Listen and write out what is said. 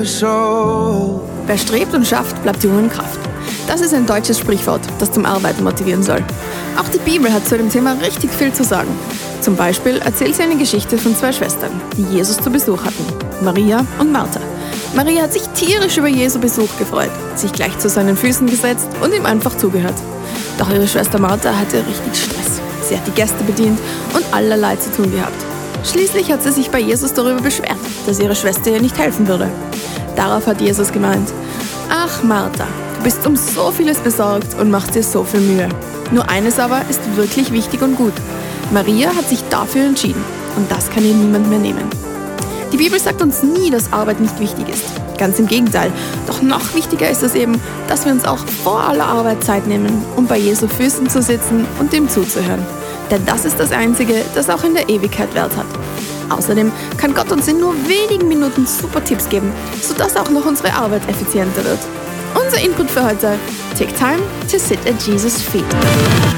my soul. Wer strebt und schafft, bleibt jung in Kraft. Das ist ein deutsches Sprichwort, das zum Arbeiten motivieren soll. Auch die Bibel hat zu dem Thema richtig viel zu sagen. Zum Beispiel erzählt sie eine Geschichte von 2 Schwestern, die Jesus zu Besuch hatten, Maria und Martha. Maria hat sich tierisch über Jesu Besuch gefreut, sich gleich zu seinen Füßen gesetzt und ihm einfach zugehört. Doch ihre Schwester Martha hatte richtig Stress. Sie hat die Gäste bedient und allerlei zu tun gehabt. Schließlich hat sie sich bei Jesus darüber beschwert, dass ihre Schwester ihr nicht helfen würde. Darauf hat Jesus gemeint: Ach Martha, du bist um so vieles besorgt und machst dir so viel Mühe. Nur eines aber ist wirklich wichtig und gut. Maria hat sich dafür entschieden und das kann ihr niemand mehr nehmen. Die Bibel sagt uns nie, dass Arbeit nicht wichtig ist. Ganz im Gegenteil. Doch noch wichtiger ist es eben, dass wir uns auch vor aller Arbeit Zeit nehmen, um bei Jesu Füßen zu sitzen und ihm zuzuhören. Denn das ist das Einzige, das auch in der Ewigkeit Wert hat. Außerdem kann Gott uns in nur wenigen Minuten super Tipps geben, sodass auch noch unsere Arbeit effizienter wird. Unser Input für heute: Take time to sit at Jesus' feet.